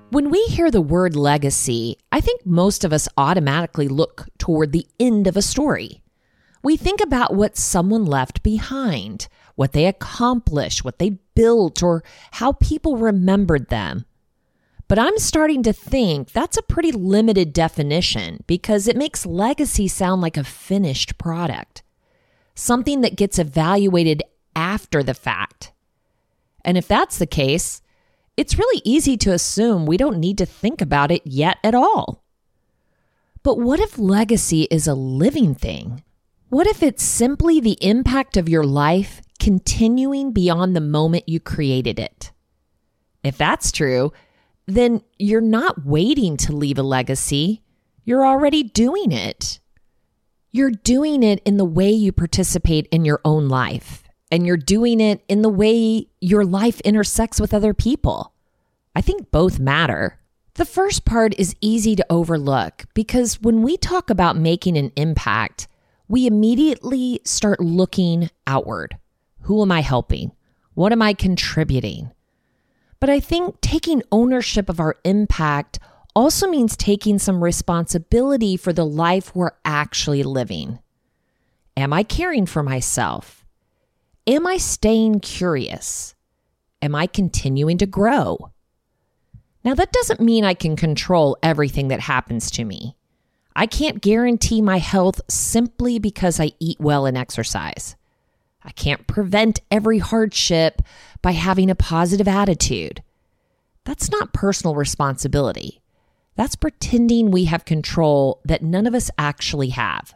When we hear the word legacy, I think most of us automatically look toward the end of a story. We think about what someone left behind, what they accomplished, what they built, or how people remembered them. But I'm starting to think that's a pretty limited definition because it makes legacy sound like a finished product, something that gets evaluated after the fact. And if that's the case, it's really easy to assume we don't need to think about it yet at all. But what if legacy is a living thing? What if it's simply the impact of your life continuing beyond the moment you created it? If that's true, then you're not waiting to leave a legacy. You're already doing it. You're doing it in the way you participate in your own life. And you're doing it in the way your life intersects with other people. I think both matter. The first part is easy to overlook because when we talk about making an impact, we immediately start looking outward. Who am I helping? What am I contributing? But I think taking ownership of our impact also means taking some responsibility for the life we're actually living. Am I caring for myself? Am I staying curious? Am I continuing to grow? Now, that doesn't mean I can control everything that happens to me. I can't guarantee my health simply because I eat well and exercise. I can't prevent every hardship by having a positive attitude. That's not personal responsibility. That's pretending we have control that none of us actually have.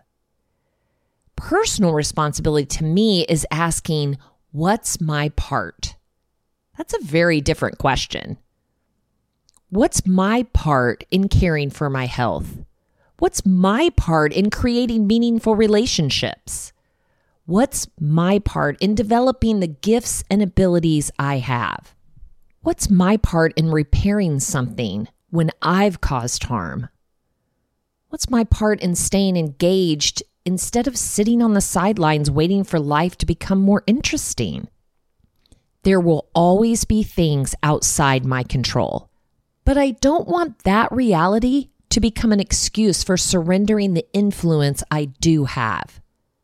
Personal responsibility to me is asking, what's my part? That's a very different question. What's my part in caring for my health? What's my part in creating meaningful relationships? What's my part in developing the gifts and abilities I have? What's my part in repairing something when I've caused harm? What's my part in staying engaged instead of sitting on the sidelines waiting for life to become more interesting? There will always be things outside my control, but I don't want that reality to become an excuse for surrendering the influence I do have.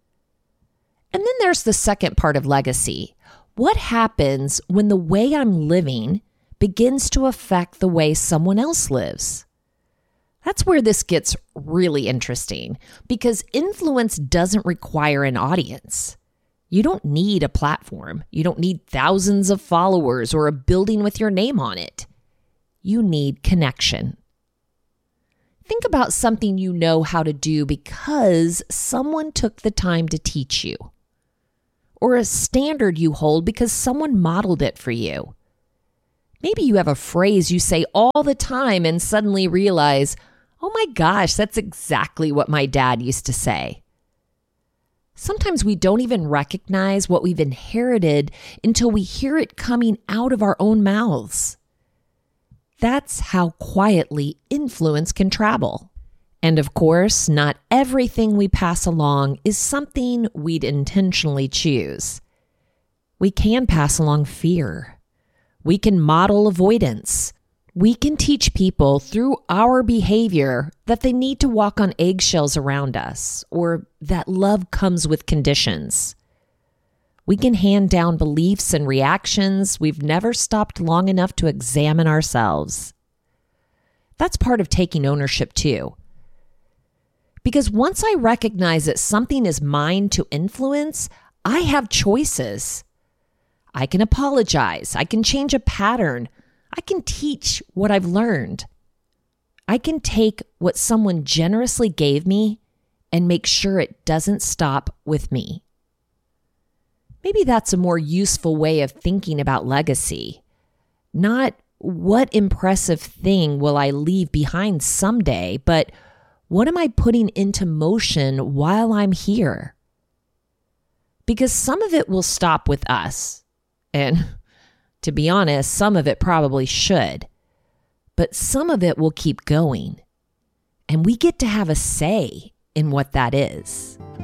And then there's the second part of legacy. What happens when the way I'm living begins to affect the way someone else lives? That's where this gets really interesting because influence doesn't require an audience. You don't need a platform. You don't need thousands of followers or a building with your name on it. You need connection. Think about something you know how to do because someone took the time to teach you, or a standard you hold because someone modeled it for you. Maybe you have a phrase you say all the time and suddenly realize, oh my gosh, that's exactly what my dad used to say. Sometimes we don't even recognize what we've inherited until we hear it coming out of our own mouths. That's how quietly influence can travel. And of course, not everything we pass along is something we'd intentionally choose. We can pass along fear. We can model avoidance. We can teach people through our behavior that they need to walk on eggshells around us, or that love comes with conditions. We can hand down beliefs and reactions we've never stopped long enough to examine ourselves. That's part of taking ownership too. Because once I recognize that something is mine to influence, I have choices. I can apologize. I can change a pattern. I can teach what I've learned. I can take what someone generously gave me and make sure it doesn't stop with me. Maybe that's a more useful way of thinking about legacy. Not what impressive thing will I leave behind someday, but what am I putting into motion while I'm here? Because some of it will stop with us. And to be honest, some of it probably should. But some of it will keep going. And we get to have a say in what that is.